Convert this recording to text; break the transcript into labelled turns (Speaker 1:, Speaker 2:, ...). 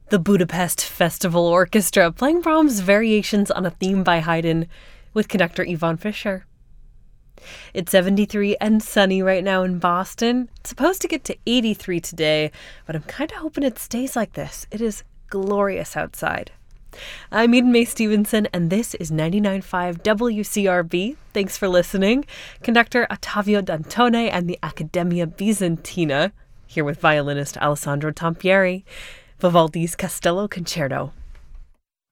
Speaker 1: The Budapest Festival Orchestra playing Brahms' Variations on a Theme by Haydn with conductor Yvonne Fischer. It's 73 and sunny right now in Boston. It's supposed to get to 83 today, but I'm kind of hoping it stays like this. It is glorious outside. I'm Eden Mae Stevenson, and this is 99.5 WCRB. Thanks for listening. Conductor Ottavio Dantone and the Accademia Bizantina, here with violinist Alessandro Tampieri. Vivaldi's Castello Concerto.